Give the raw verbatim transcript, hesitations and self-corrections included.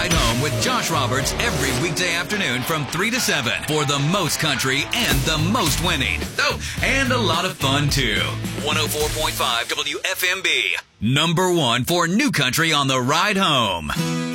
Ride Home with Josh Roberts every weekday afternoon from three to seven for the most country and the most winning. Oh, and a lot of fun, too. one oh four point five W F M B. Number one for new country on the ride home.